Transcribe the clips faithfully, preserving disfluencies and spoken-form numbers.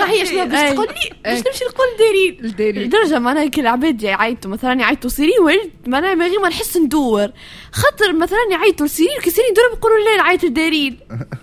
هي شنو باش تقول لي باش نمشي نقول دارين الدارين لدرجه معناها كل العباد يعيطوا مثلا يعيطوا سيرين ولد معناها ما غير ما نحس ندور خاطر مثلا يعيطوا سيرين كي سيرين يدوروا يقولوا لا نعيط الدارين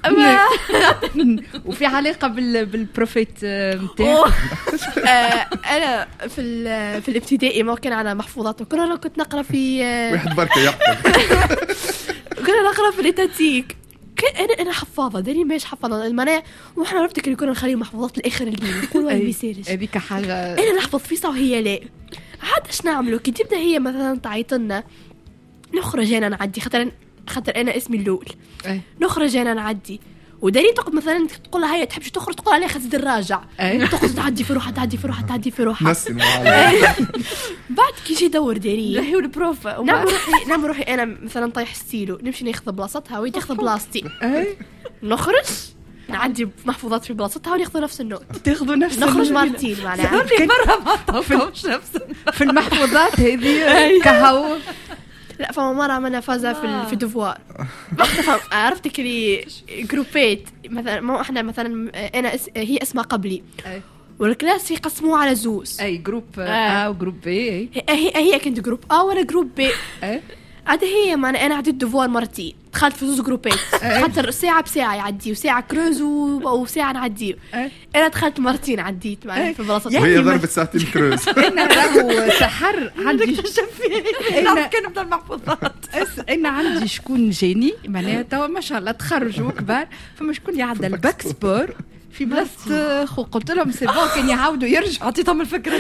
وفي علاقه بال بالبروفيت نتاعك. انا في في الابتدائي ما كان على محفوظات وكنا كنت نقرا في واحد بركه يحفظ كنا نقرا في الاتاتيك انا انا حفاظه داري ماش حفاظه المنايا واحنا نفتكر يكونوا نخليو محفوظات لاخر الليل نقولوا ما يصيرش هذيك حاجه انا نحفظ فيها وهي لا عاد اش نعملوا كي تبدا هي مثلا تعيط لنا نخرج انا نعدي خاطر خاطر انا اسمي اللول نخرج انا نعدي وداري تقعد مثلا تقول لها هي تحبش تخرج تقول عليها خذ الراجع تقعد تعدي في روحها تعدي في روحها تعدي في روحها نسي بعد كي يجي دور داري هي البروف نعم روحي نعم روحي انا مثلا طايح ستيلو نمشي ناخذ بلاصتها وهي تاخذ بلاصتي نخرج نعدي محفوظات في بلاصتها وناخذ نفس النوت تاخذوا نفس نخرج مرتين معناها مره ما تعرفوش نفس في المحفوظات هذه كهو. لا فما مرة عملنا فازة في في الدفوار عرفتك اللي جروبات مثلا ما احنا مثلا انا اس... هي اسمها قبلي والكلاس يقسموه على زوز اي جروب ا وجروب بي هي هي كنت جروب ا وانا جروب بي عاد هي معنا انا عديت دفوار مرتين دخلت في زوز جروبات خاطر ساعه بساعه يعدي وساعه كروز وساعه نعدي انا دخلت مرتين عديت معنا في بلاصه وهي ضربت ساعتين كروز انا راهو سحر عندي انا كان بدا المحفوظات انا عندي شكون جاني معناها توا ما شاء الله تخرجوا كبار فما شكون يعدى الباك سبور في بلاصه خو قلت لهم سي بون كان يعاودوا يرجعوا عطيتهم الفكره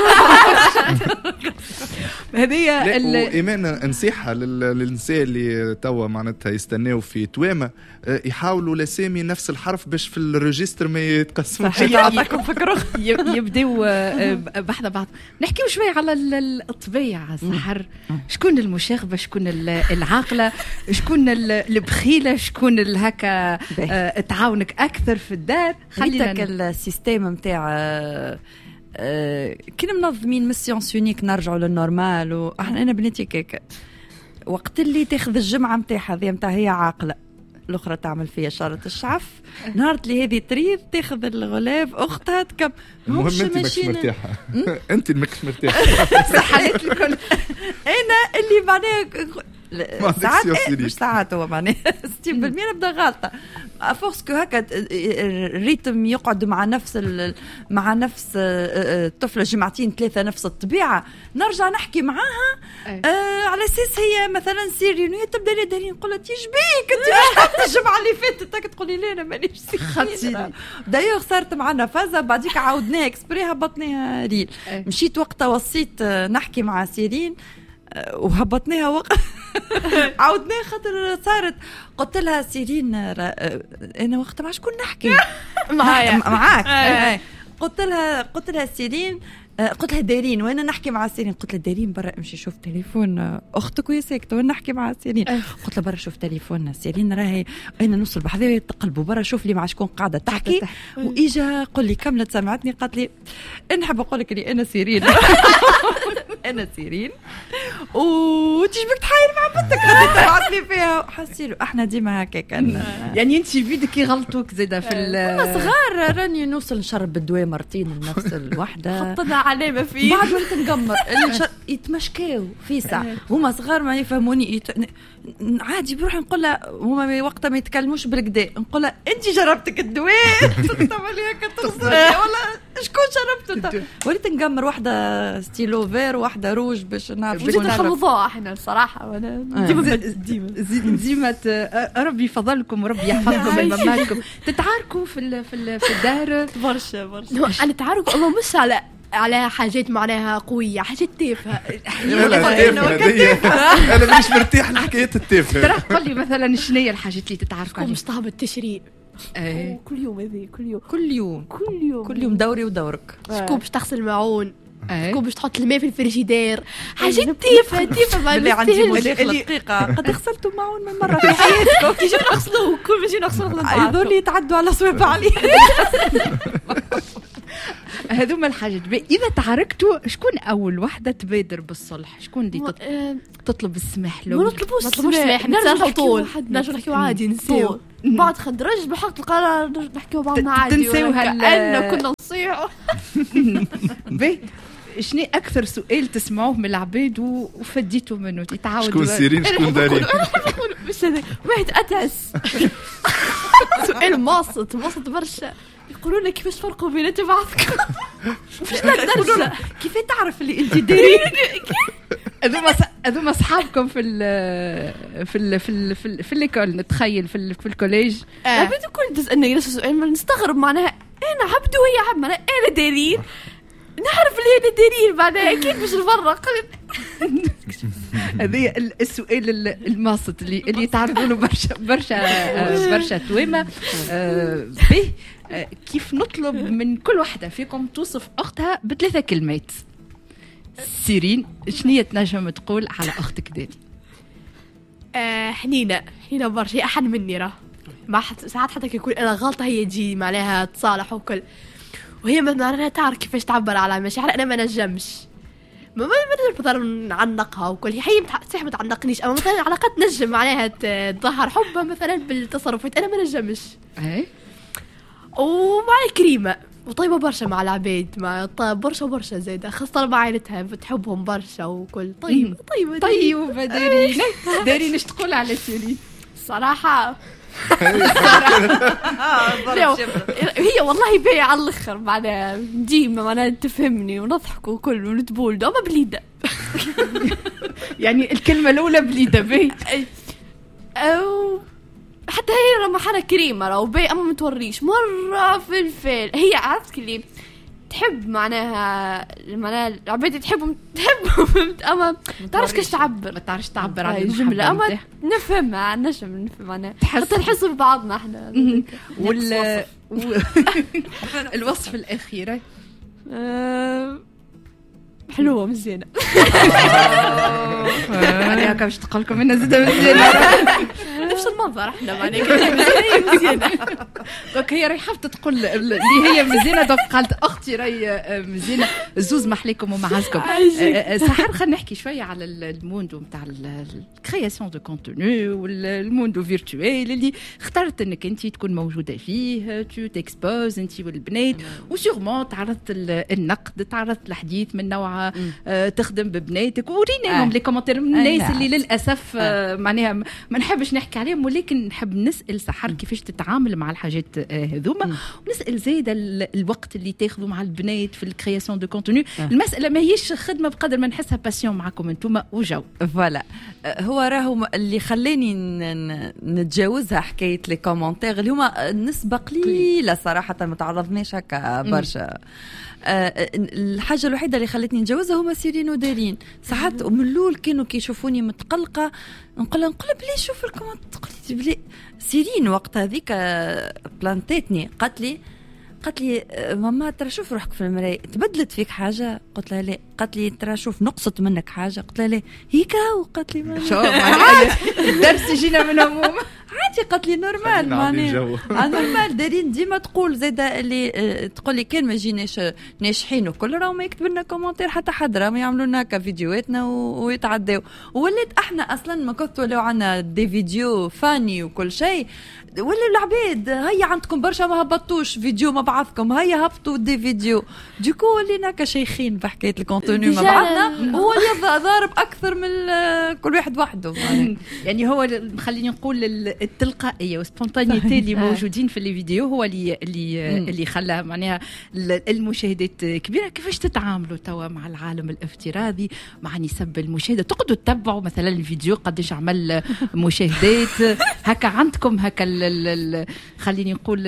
هذه ايمان نصيحه للنساء اللي توا معناتها يستناو في توامه يحاولوا لاسامي نفس الحرف باش في الريجستر ما يتقسموش يعطيكم فكره يبداو بحث بعض. نحكيو شوي على الطبيعه سحر شكون المشاغبه شكون العاقله شكون البخيله شكون الهكا تعاونك اكثر في الدار. خلينا السيستم نتاع أه كنا منظمين ميسيون سونيك نرجعوا للنورمال واحنا انا بنتي كيك وقت اللي تاخذ الجمعه نتاعها هذه نتاع هي عاقله الاخرى تعمل فيها شاره الشعف نهار اللي هذه تريد تاخذ الغلاف اختها تكم المهم انت ماكش مرتاحه انت ماكش مرتاحه سحلت الكل انا اللي معناها ساعات مش ساعات هو معناها ستين بالمية نبدا غلطه افورس كو هكا الريتم يقعد مع نفس مع نفس الطفله جمعتين ثلاثه نفس الطبيعه نرجع نحكي معاها آه على اساس هي مثلا سيرين هي تبدا لي دارين نقول لها تيجبيك انت مش الجمعه اللي فاتت تقولي لي انا مانيش سيرين دايوغ صارت معنا فازه بعديك عاودناها اكسبري هبطناها ريل مشيت وقتها وصيت نحكي مع سيرين وهبطناها وق... عاودناها خاطر صارت قلت لها سيرين انا وقتها مع شكون نحكي معايا معاك قلت لها قلت لها سيرين قلت لها دارين وانا نحكي مع سيرين قلت لها دارين برا امشي شوف تليفون اختك وهي ساكته وانا نحكي مع سيرين قلت لها برا شوف تليفون سيرين راهي انا نوصل بحذايا تقلبوا برا شوف لي مع شكون قاعده تحكي واجا قل لي كملت سمعتني قالت لي نحب اقول لك لي انا سيرين انا سيرين وتجبك تحاير مع بنتك غادي تبعثني فيها حسيلو احنا ديما هكاك يعني انت بيدك يغلطوك زاده في صغار راني نوصل نشرب بالدواء مرتين لنفس الوحده حطنا علامه فيه بعد ما نتنقمر يتمشكاو في ساعه هما صغار ما يفهموني يت... عادي بروح نقول لها هما وقتها ما يتكلموش بالكدا نقول لها انت جربتك الدواء تعملي هكا ترصدي ولا شكون شربته وليت نقمر واحده ستيلو فير واحده روج باش نعرف بديت نخلطوها احنا الصراحه وانا ديما ديما ديما ربي يفضلكم وربي يحفظكم ويماماتكم تتعاركوا في في في الدار برشا برشا انا تعارك الله مش على على حاجات معناها قويه حاجات تافهه انا مش مرتاح لحكايات التافهه ترى قل لي مثلا شنو هي الحاجات اللي تتعاركوا عليها مستهبط التشريب ايه كل يوم هذه كل يوم كل يوم كل يوم كل يوم دوري ودورك شكون باش تغسل الماعون شكون باش تحط الماء في الفريجيدير حاجات تافهه تافهه ما اللي عندي مداخله دقيقه قد غسلتوا معون من مره في حياتكم كي جينا نغسلوه كل ما جينا نغسلوه يظل يتعدوا على صوابع عليه هذوما الحاجات. اذا تعاركتوا شكون اول وحده تبادر بالصلح؟ شكون اللي تط... تطلب السماح له؟ ما نطلبوش السماح، نرجعوا طول نرجعوا نحكيو عادي نسيو بعد خدرج بحق القرار نحكيو بعضنا عادي تنسيوها كأننا كنا نصيحوا. باهي شنو اكثر سؤال تسمعوه من العباد وفديتوا منه يتعاود؟ شكون سيرين شكون دارين؟ مش هذا واحد اتعس. سؤال ماسط ماسط برشا. يقولوا لك كيفاش فرقوا بين انت بعضكم؟ مش نقدر كيف تعرف اللي انت دارين؟ هذوما هذوما اصحابكم في ال في ال في ال في, ال في الليكول نتخيل في, في الكوليج. عبد كل تسالني نفس السؤال ما نستغرب معناها انا عبد وهي عبد معناها انا دارين نعرف اللي انا دارين معناها اكيد مش نفرق. هذا السؤال الماسط اللي اللي تعرضوا له برشا برشا برشا تويمه. به كيف نطلب من كل واحده فيكم توصف اختها بثلاثه كلمات؟ سيرين شنية تنجم تقول على اختك داري؟ آه حنينه حنينه برشا، هي احن مني راه ما حت... ساعات حتى كيكون انا غلطه هي تجي معناها تصالح وكل، وهي معناها تعرف كيفاش تعبر على مشاعر انا ما نجمش ما ما نجم مثلا نعنقها وكل. هي صح ما تعنقنيش اما مثلا علاقات نجم معناها تظهر حبها مثلا بالتصرفات انا ما نجمش. اي ومع كريمه وطيبه برشا مع العباد مع برشا برشا زايده خاصه مع عائلتها بتحبهم برشا وكل. طيب طيبه طيبه دارين دارين ايش تقول على سيرين؟ صراحه هي والله بايعة على الاخر معناها ديما معناها تفهمني ونضحك وكل ونتبولد اما بليده. يعني الكلمه الاولى بليده باهي او حتى هي لما حنا كريمه راهو باي اما متوريش مره في الفيل. هي عرفت اللي تحب معناها معناها العباد تحبهم تحبهم اما تعرفش كيش تعبر ما تعرفش تعبر عن الجمله اما نفهمها نجم نفهم معناها حتى نحس ببعضنا احنا. وال الوصف الاخير حلوه مزيانه. انا هكا باش تقول لكم انا زاده مزيانه نفس المنظر احنا معناها مزيانه. دونك هي راهي حابه تقول اللي هي مزيانه دونك قالت اختي راهي مزيانه الزوز محليكم ومعازكم. سحر خلينا نحكي شويه على الموندو نتاع الكرياسيون دو كونتوني والموندو فيرتويل اللي اخترت انك انت تكون موجوده فيه تو تكسبوز انت والبنات وسيغمون تعرضت النقد تعرضت الحديث من نوع تخدم ببناتك ورينا لهم لي كومنتير من الناس اللي للاسف معناها ما نحبش نحكي عليهم ولكن نحب نسال سحر كيفاش تتعامل مع الحاجات هذوما ونسال زايده الوقت اللي تاخذوا مع البنات في الكرياسيون دو كونتوني. المساله ما هيش خدمه بقدر ما نحسها باسيون معكم انتم وجو. فوالا هو راهو اللي خلاني نتجاوزها حكايه لي كومنتير اللي هما نسبه قليله صراحه ما تعرضناش هكا برشا. أه الحاجة الوحيدة اللي خلتني نتجوزها هما سيرين ودارين. ساعات من الأول كانوا كيشوفوني متقلقة نقول نقول بلي شوف الكومنت قلت بلي سيرين وقت هذيك بلانتيتني قالت لي قالت لي ماما ترى شوف روحك في المراية تبدلت فيك حاجة؟ قلت لها لا. قالت لي ترى شوف نقصت منك حاجة؟ قلت لها لا. هيكا وقالت لي ما شوف الدرس يجينا من هموم عادي. قالت لي نورمال معناها نورمال دارين ديما تقول زاده اللي تقول لي كان ما جيناش ناجحين وكل راهو ما يكتب لنا كومنتير حتى حد راهم يعملوا لنا كفيديوهاتنا ويتعداو ولات احنا اصلا ما كنتوا لو عندنا دي فيديو فاني وكل شيء ولا العباد هيا عندكم برشا ما هبطوش فيديو مع بعضكم هيا هبطوا دي فيديو ديكو ولينا كشيخين بحكايه الكونتوني مع بعضنا هو اللي ضارب اكثر من كل واحد وحده. يعني هو خليني نقول التلقائيه والسبونتانيتي اللي موجودين في الفيديو هو اللي اللي اللي خلى معناها المشاهدات كبيره. كيفاش تتعاملوا توا مع العالم الافتراضي مع نسب المشاهده؟ تقعدوا تتبعوا مثلا الفيديو قديش عمل مشاهدات هكا عندكم هكا خليني نقول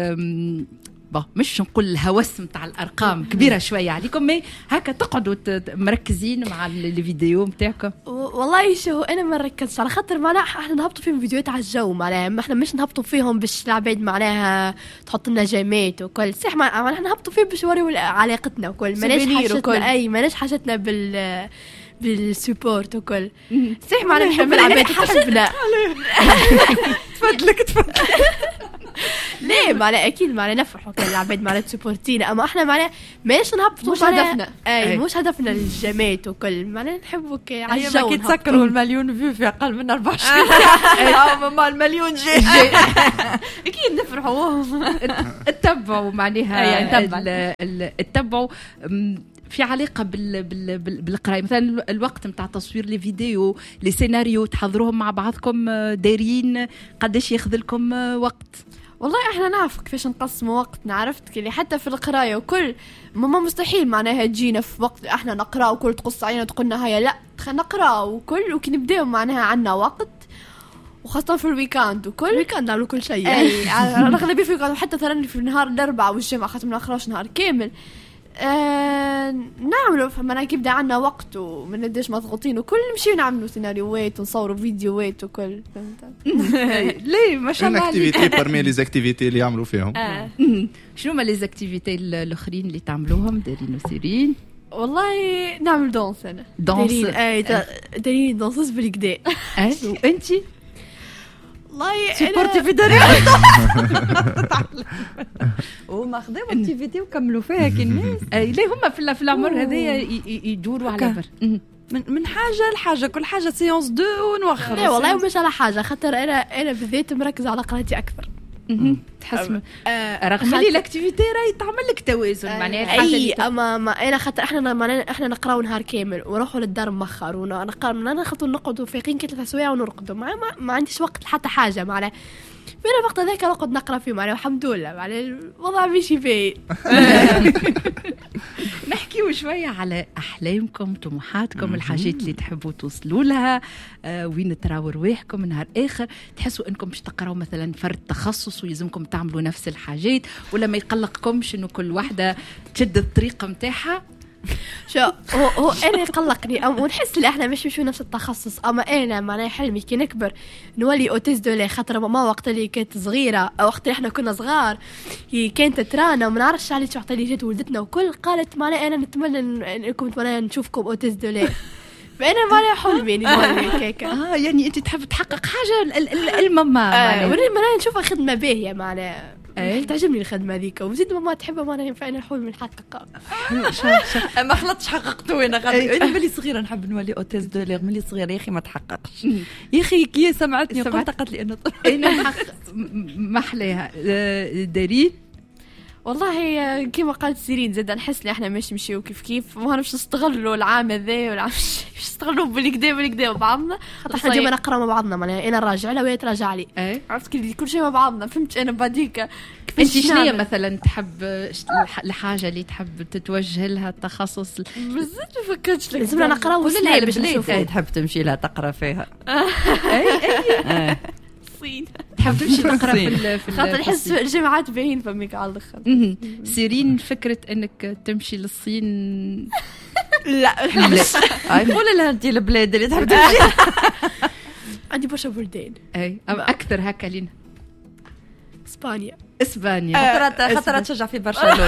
مش نقول الهوس متاع الارقام كبيره شويه عليكم مي هكا تقعدوا مركزين مع الفيديو نتاعكم؟ والله شو انا ما ركزتش على خاطر معناها احنا نهبطوا فيهم فيديوهات على الجو معناها ما احنا مش نهبطوا فيهم باش العباد معناها تحط لنا جامات وكل صح معناها احنا نهبطوا فيهم باش نوريو علاقتنا وكل ماناش حاجتنا اي ماناش حاجتنا بال بالسبورت وكل صح معناها نحب العباد تحبنا. تفضلك تفضل. ليه معنا اكيد معنا نفرحوا كل العباد معنا تسبورتينا، اما احنا معنا ماش نهبطوا مش هدفنا. اي مش هدفنا الجمات وكل معنا نحبوك على الجو. كي تسكروا المليون فيو في اقل من أربعة وعشرين ساعه ما المليون جاي اكيد نفرحوا. اتبعوا معناها اتبعوا في علاقه بال بال بالقرايه، مثلا الوقت نتاع تصوير لي فيديو لي سيناريو تحضروهم مع بعضكم دايرين قداش ياخذ لكم وقت؟ والله احنا نعرف كيفاش نقسموا وقتنا، عرفت كلي حتى في القرايه وكل ما مستحيل معناها تجينا في وقت احنا نقرا وكل تقص علينا تقولنا هيا لا خلينا نقرا وكل وكي نبداو معناها عندنا وقت، وخاصة في الويكاند وكل الويكاند نعملوا كل شيء اي اغلبيه في الويكاند، حتى مثلا في نهار الاربعاء والجمعه خاطر ما نقراوش نهار كامل آه نعملوا فما كيبدا عندنا وقت وما نديش مضغوطين وكل نمشيو نعملوا سيناريوهات ونصوروا فيديوهات وكل ليه ما شاء الله عليك. اكتيفيتي برمي لي زاكتيفيتي اللي يعملوا فيهم آه. شنو هما لي زاكتيفيتي الاخرين اللي تعملوهم دارين وسيرين؟ والله نعمل دونس انا دونس اي دارين دونسوس بالكدا. اي وانتي؟ والله سيبورتي في داري وما خدموا اكتيفيتي وكملوا فيها كي الناس. اي ليه هما في في العمر هذايا يدوروا على بر من من حاجه لحاجه، كل حاجه سيونس دو ونوخر. لا والله مش على حاجه، خاطر انا انا بالذات مركزه على قراءتي اكثر. تحس رغم اللي الاكتيفيتي راهي تعمل لك توازن معناها الحاجه اي اما ما انا خاطر احنا احنا نقراو نهار كامل ونروحوا للدار مخر ونقرا من خاطر نقعدوا فايقين كي ثلاث سوايع ونرقدوا ما, ما, ما عنديش وقت لحتى حاجه معناها في الوقت هذاك نقعد نقرا فيه معناها الحمد لله معناها الوضع ماشي فيه. نحكيو شويه على احلامكم طموحاتكم الحاجات اللي تحبوا توصلوا لها آه وين تراو رواحكم نهار اخر تحسوا انكم باش تقراو مثلا فرد تخصص ويلزمكم تعملوا نفس الحاجات ولا ما يقلقكمش انه كل واحده تشد الطريقه نتاعها؟ شو هو, هو انا يقلقني ونحس ان احنا مش مش نفس التخصص، اما انا معناها حلمي كي نكبر نولي اوتيز دولي، خاطر ماما وقت اللي كانت صغيره او وقت اللي احنا كنا صغار هي كانت ترانا وما نعرفش علاش وقت اللي جات ولدتنا وكل قالت معناها انا نتمنى انكم نتمنى نشوفكم اوتيز دولي، فانا معناها حلمي نولي كيكا. اه يعني انت تحب تحقق حاجه الماما آه معناها نشوفها خدمه باهيه معناها ايه تعجبني الخدمه هذيك وزيد ماما تحبها ما ينفعنا الحلم نحققها. ما خلطش حققته انا غادي انا ملي صغيره نحب نولي اوتيز دو ليغ ملي صغيره يا اخي ما تحققش يا اخي كي سمعتني قلت قالت لي انه انا نحقق محلاها دارين. والله كيما قالت سيرين زاد نحس لي احنا مش نمشيو كيف كيف ما نمش نستغلوا العام هذا ولا مش نستغلوا بالكدا بالكدا بعضنا، خاطر احنا ديما نقرا مع بعضنا معناها انا راجع لها وهي تراجع لي ايه؟ عرفت كل كل شيء مع بعضنا فهمت انا بعديك. انت شنو مثلا تحب الحاجه اللي تحب تتوجه لها التخصص؟ بزاف ما فكرتش لك لازمنا نقراو ولا باش نشوفوا تحب تمشي لها تقرا فيها. اي اي الصين تحب تمشي تقرا في في خاطر نحس الجامعات باهين فميك على الاخر. سيرين فكره انك تمشي للصين لا قول لها انت البلاد اللي تحب تمشي. عندي برشا بلدان اي اكثر هكا لينا اسبانيا اسبانيا خاطر خاطر تشجع في برشلونه.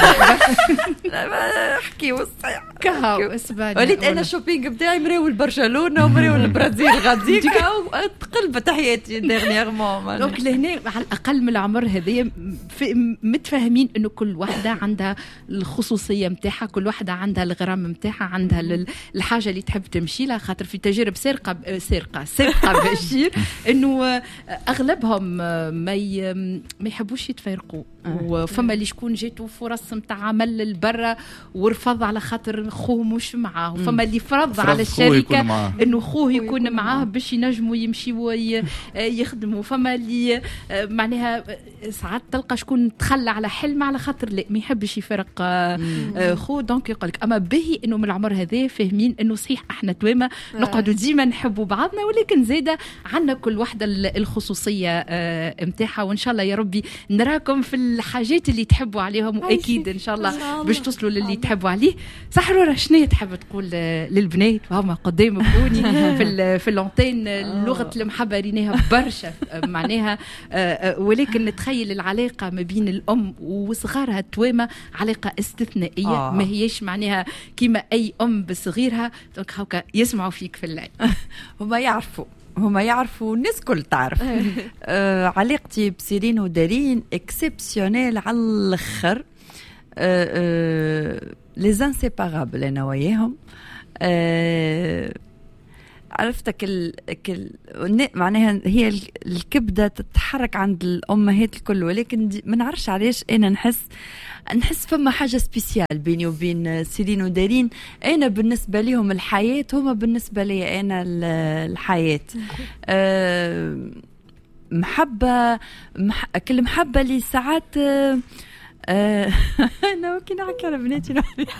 احكي وصيح كهو اسبانيا وليت انا الشوبينغ بتاعي مريول برشلونه ومريول البرازيل غاديك تقلبت حياتي ديرنييرمون. دونك لهنا على الاقل من العمر هذايا متفاهمين انه كل واحده عندها الخصوصيه نتاعها، كل واحده عندها الغرام نتاعها، عندها الحاجه اللي تحب تمشي لها. خاطر في تجارب سرقه سرقه سرقه بشير انه اغلبهم ما ما يحبوش يتفارقوا وفما اللي شكون جاتو فرص نتاع عمل للبرا ورفض على خاطر خوه مش معاه، وفما اللي فرض على الشركه انه خوه يكون معاه باش ينجموا يمشيوا يخدموا، فما اللي معناها ساعات تلقى شكون تخلى على حلم على خاطر لا ما يحبش يفرق خوه. دونك يقول لك اما باهي انه من العمر هذا فاهمين انه صحيح احنا تويما نقعدوا ديما نحبوا بعضنا، ولكن زاده عندنا كل واحده الخصوصيه نتاعها. وان شاء الله يا ربي نراكم في الحاجات اللي تحبوا عليهم، واكيد ان شاء الله باش توصلوا للي تحبوا عليه. سحرورة شنو تحب تقول للبنات وهما قدام بوني في في اللونتين؟ لغه المحبه ريناها برشا معناها، ولكن نتخيل العلاقه ما بين الام وصغارها توامه علاقه استثنائيه آه. ما هيش معناها كيما اي ام بصغيرها. دونك هاكا يسمعوا فيك في الليل هما يعرفوا هما يعرفوا الناس كل تعرف. آه علاقتي بسيرين ودارين اكسبسيونيل على الاخر. لي زانسيبارابل انا وياهم. آه عرفتك ال... كل معناها هي الكبده تتحرك عند الامهات الكل، ولكن ما نعرفش علاش انا نحس نحس فما حاجه سبيسيال بيني وبين سيرين ودارين. انا بالنسبه لهم الحياه، هما بالنسبه لي انا الحياه. أه محبه مح... كل محبه اللي ساعات أه انا كي نحكي على بناتي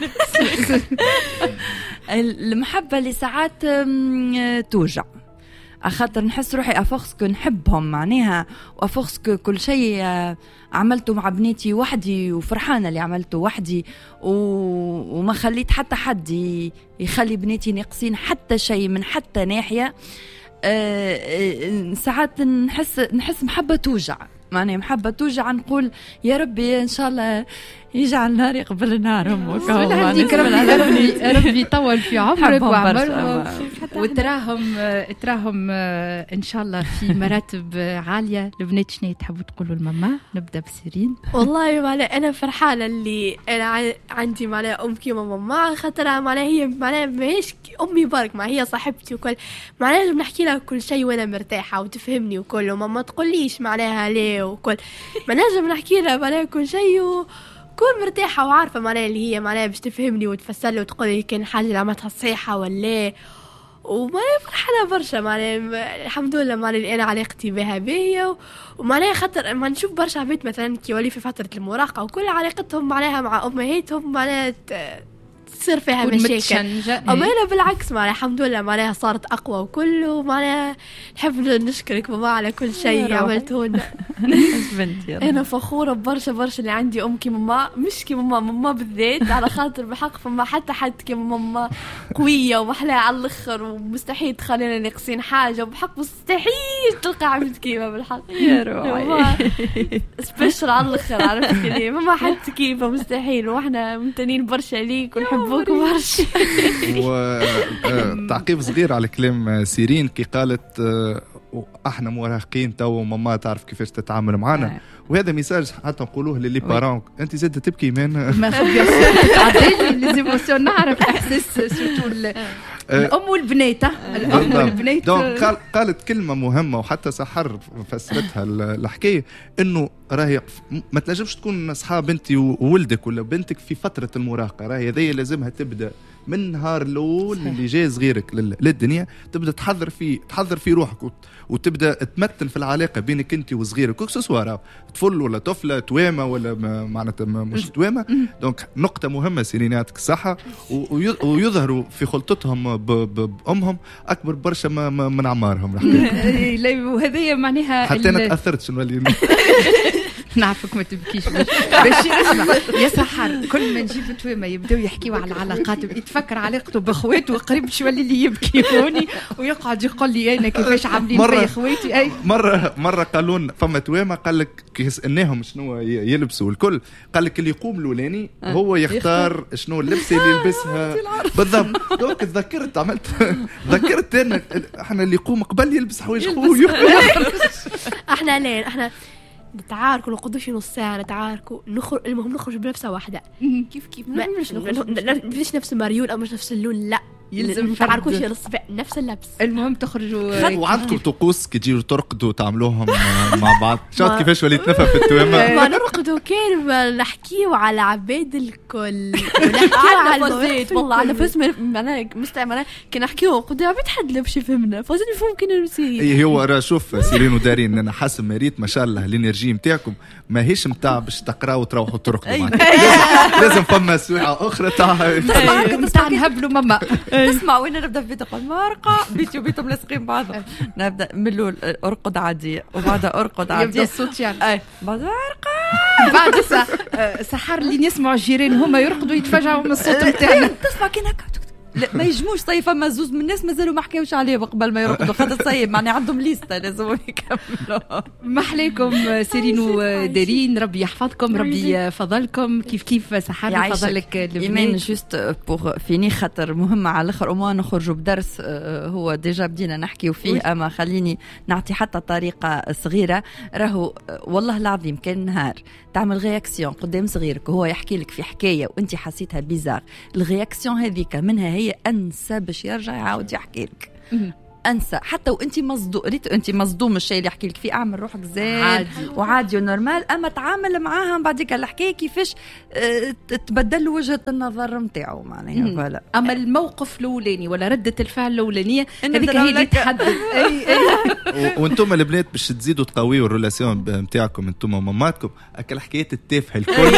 المحبه اللي ساعات توجع، اخاطر نحس روحي افورسكو نحبهم معناها، وافورسكو كل شيء عملته مع بناتي وحدي وفرحانه اللي عملته وحدي، وما خليت حتى حد يخلي بناتي ناقصين حتى شيء من حتى ناحيه. ساعات نحس نحس محبه توجع، معناها محبة توجع، نقول يا ربي إن شاء الله يجعل نهاري قبل نهارهم وكهو ربي ربي يطول في عمرك وعمرهم، وتراهم تراهم إن شاء الله في مراتب عالية. البنات شنو تحبوا تقولوا لماما؟ نبدأ بسيرين. والله معناها أنا فرحانة اللي أنا عندي معناها أم كيما ماما، خاطرها معناها هي معناها ماهيش أمي برك، مع هي صاحبتي وكل، معناها لازم نحكي لها كل شيء وأنا مرتاحة وتفهمني وكل، وماما تقوليش معناها ليه وكل، ما لازم نحكي لها معناها كل شيء و كون مرتاحة وعارفة معناها اللي هي معناها باش تفهمني وتفسر لي وتقول لي كان حاجة اللي عملتها صحيحة ولا، ومعناها فرحانة برشا معناها الحمد لله معناها اللي أنا علاقتي بها باهية، ومعناها خاطر ما نشوف برشا عبيد مثلا كي يولي في فترة المراهقة وكل علاقتهم معناها مع أمهاتهم معناها تصير فيها مشاكل، أما أنا بالعكس معناها الحمد لله معناها صارت أقوى وكل، ومعناها نحب نشكرك ماما على كل شيء عملته لنا. أنا فخورة برشا برشا اللي عندي أم كي ماما، مش كي ماما ماما بالذات، على خاطر بحق فما حتى حد كي ماما قوية ومحلاها على الآخر، ومستحيل تخلينا ناقصين حاجة، وبحق مستحيل تلقى عبد كيما بالحق يا روحي سبيشل على الآخر، عرفت لي ماما حتى كيما مستحيل، وإحنا ممتنين برشا ليك ونحب وتعقيب صغير على كلام سيرين كي قالت احنا مراهقين تو ماما تعرف كيفاش تتعامل معنا، وهذا ميساج حتى نقولوه للي بارون. انت زاد تبكي من ما خبيش تعدل لي زيموسيون، نعرف احساس سورتو الام والبنات الام والبنات. دونك قالت كلمه مهمه وحتى سحر فسرتها الحكايه، انه راهي ما تنجمش تكون اصحاب انت وولدك ولا بنتك في فتره المراهقه، راهي هذه لازمها تبدا من النهار الاول اللي جاي صغيرك للدنيا، تبدا تحضر في تحضر في روحك وتبدا تمثل في العلاقه بينك انت وصغيرك، كوكسوسوار طفل ولا طفله توامه ولا معناتها مش توامه. دونك نقطه مهمه سيرين يعطيك الصحه، ويظهروا في خلطتهم بامهم اكبر برشا من اعمارهم. وهذه معناها حتى انا تاثرت شنو اللي نعرفك ما تبكيش باش باش اسمع يا سحر. كل ما نجيب تويما يبداو يحكيوا على العلاقات، يتفكر علاقته باخواته وقريب شويه اللي يبكي هوني ويقعد يقول لي انا كيفاش عاملين في اخواتي. اي مره مره قالوا فما تويما قال لك كي سالناهم شنو يلبسوا الكل، قال لك اللي يقوم الاولاني هو يختار شنو اللبس اللي يلبسها بالضبط. دونك تذكرت عملت ذكرت انا احنا اللي يقوم قبل يلبس حوايج خويا. احنا لين احنا نتعاركوا نقضوش نص ساعة نتعاركوا نخرج، المهم نخرج بلبسة واحدة. كيف كيف ما مش نفس الماريون أو مش نفس اللون، لا يلزم نتعاركوش نفس اللبس. المهم تخرجوا. وعندكم طقوس كي تجيوا ترقدوا تعملوهم مع بعض؟ شفت كيفاش وليت نفهم في التوامة؟ ما نرقدوا كان نحكيوا على عباد الكل، نحكيوا على البيت والله على فاس معناها مستعملة كي نحكيوا قدام عباد حد لا باش يفهمنا، فازن يفهم كنا نسيه. اي هو راه شوف سيرين ودارين انا حاسب مريت ما شاء الله الانرجي نتاعكم ماهيش نتاع باش تقراوا وتروحوا ترقدوا، لازم فما سواعة أخرى تاع نتاع نهبلوا ماما. تسمع وين نبدا في تقول مرقه بيتي وبيتهم لاصقين بعضهم، نبدا من الاول ارقد عاديه وبعدها ارقد عاديه يبدا الصوت يعني اي بعد ارقد بعد سحر اللي يسمعوا الجيران هما يرقدوا يتفاجئوا من الصوت نتاعنا. تسمع كي هكا لا ما يجموش صيف. فما زوز من الناس مازالوا ما حكاوش عليه قبل ما يرقدوا خاطر صيف معناها عندهم ليسته لازم يكملوا. محليكم سيرين ودارين، ربي يحفظكم، ربي فضلكم. كيف كيف سحر فضلك لبنان جوست بوغ فيني خاطر مهمه على الاخر وما نخرجوا بدرس هو ديجا بدينا نحكيو فيه، اما خليني نعطي حتى طريقه صغيره. راهو والله العظيم كان نهار تعمل رياكسيون قدام صغيرك وهو يحكي لك في حكايه وانت حسيتها بيزار، الرياكسيون هذيك منها هي انسى باش يرجع يعاود يحكي لك. انسى حتى وانت مصدوم، ريت انت مصدوم الشيء اللي يحكي لك فيه، اعمل روحك زين وعادي ونورمال، اما تعامل معاها بعديك الحكايه كيفاش اه تبدل وجهه النظر نتاعو معناها. فوالا اما الموقف الاولاني ولا رده الفعل الاولانيه هذيك هي اللي تحدد. اي اي وانتم البنات باش تزيدوا تقويوا الريلاسيون نتاعكم انتم وماماتكم، اكل الحكايات التافهه الكل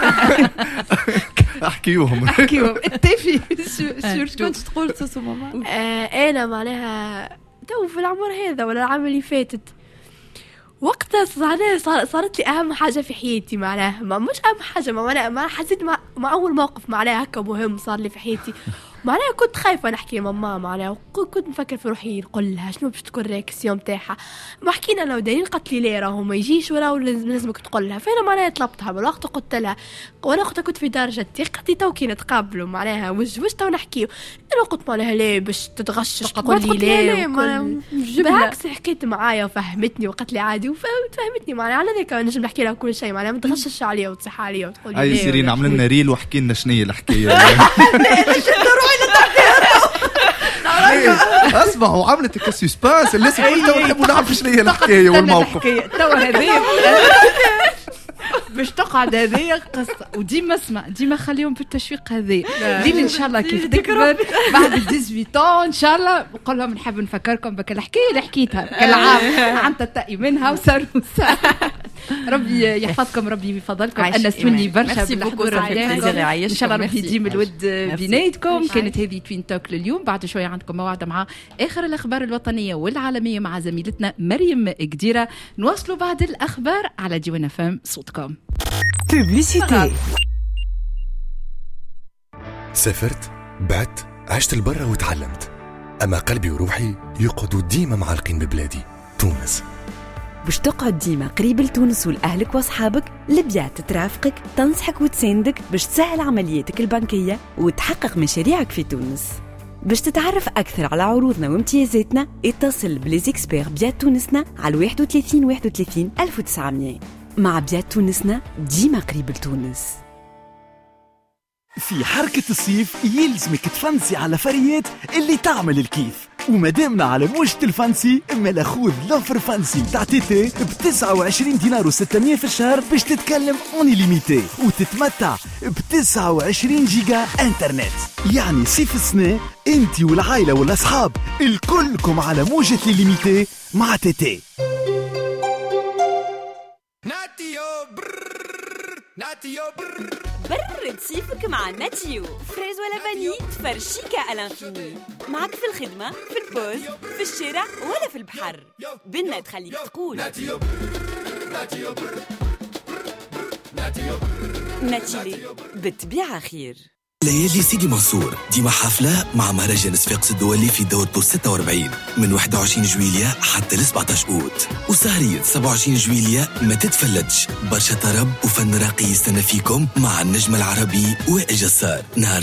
احكيوهم احكيوهم التافه. شو كنت تقول سوسو ماما؟ آه انا معناها تو في العمر هذا ولا العام اللي فاتت وقتها صار صارت لي اهم حاجه في حياتي معناها، ما مش اهم حاجه، ما انا ما حسيت مع, مع اول موقف معناها هكا مهم صار لي في حياتي معناها. كنت خايفه نحكي ماما معناها، كنت نفكر في روحي نقول لها شنو باش تكون الرياكسيون تاعها. ما حكينا انا ودارين قالت لي ليه راهو ما يجيش ولا لازمك تقول لها. فانا معناها طلبتها بالوقت وقلت لها، وانا وقتها كنت في درجتي قالت لي تو كي نتقابلوا معناها وش وش تو نحكيو. انا قلت معناها ليه باش تتغشش تقول لي ليه وكل... بالعكس حكيت معايا وفهمتني وقالت لي عادي وفهمتني معناها على ذاك نجم نحكي لها كل شيء معناها ما تغشش عليا وتصح عليا وتقول لي اي سيرين عمل لنا ريل وحكي لنا شنو هي الحكايه. اسمعوا عملت كسسبانس الناس كلها نحبوا نعرف شنو هي الحكايه والموقف. تو هذه باش تقعد هذه قصه، وديما اسمع ديما خليهم في التشويق هذه لين ان شاء الله كيف تكبر بعد ثمانية عشر ان شاء الله نقول لهم نحب نفكركم بك الحكايه اللي حكيتها كالعام عن تتقي منها وصار ربي يحفظكم، ربي يفضلكم. انا سمني برشا بالحضور ان شاء الله ربي يديم الود بيناتكم. كانت هذه توين توك لليوم، بعد شويه عندكم موعد مع اخر الاخبار الوطنيه والعالميه مع زميلتنا مريم قديره. نواصلوا بعد الاخبار على ديوان فام صوتكم. بوبليسيتي. سافرت، بعت، عشت البرة وتعلمت، أما قلبي وروحي يقعدوا ديما معلقين ببلادي تونس. باش تقعد ديما قريب لتونس والأهلك وأصحابك، لبيات ترافقك تنصحك وتساندك باش تسهل عملياتك البنكية وتحقق مشاريعك في تونس. باش تتعرف أكثر على عروضنا وامتيازاتنا اتصل بليزيكسبير بيات تونسنا على واحد وثلاثين واحد وثلاثين ألف وتسعمية. مع بيات تونسنا ديما قريب لتونس. في حركة الصيف يلزمك تفنسي على فريات اللي تعمل الكيف، ومادامنا على موجة الفانسي اما خذ لوفر فانسي تاع تيتي ب تسعة وعشرين دينار وستمية في الشهر باش تتكلم اوني ليميتي وتتمتع ب تسعة وعشرين جيجا انترنت. يعني صيف السنة انتي والعائلة والاصحاب الكلكم على موجة ليميتي مع تيتي. برد صيفك مع ناتيو، فريز ولا فاني تفرشيكا الانفيني. معك في الخدمة، في البوز، في الشارع ولا في البحر، بنا تخليك تقول ناتيو ناتيو ناتيو ناتيو بالطبيعة خير. ليالي سيدي منصور ديما حفلة مع مهرجان صفاقس الدولي في دورته ستة وأربعين من واحد وعشرين جويلية حتى ل سبعطاش أوت، وسهرية سبعة وعشرين جويلية ما تتفلتش، برشا طرب وفن راقي يستنى فيكم مع النجم العربي وائل جسار. نهار